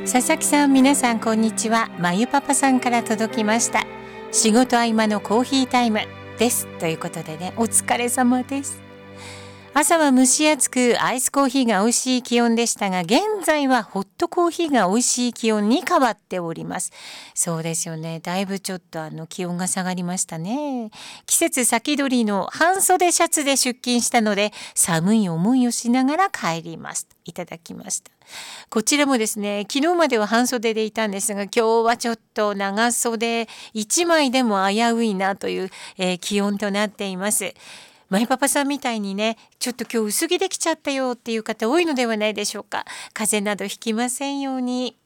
佐々木さん、皆さんこんにちは。まゆパパさんから届きました。仕事合間のコーヒータイムですということでね、お疲れ様です。朝は蒸し暑くアイスコーヒーが美味しい気温でしたが、現在はホットコーヒーが美味しい気温に変わっております。そうですよね。だいぶちょっと気温が下がりましたね。季節先取りの半袖シャツで出勤したので、寒い思いをしながら帰ります。いただきました。こちらもですね、昨日までは半袖でいたんですが、今日はちょっと長袖1枚でも危ういなという、気温となっています。マイパパさんみたいにね、ちょっと今日薄着できちゃったよっていう方多いのではないでしょうか。風邪などひきませんように。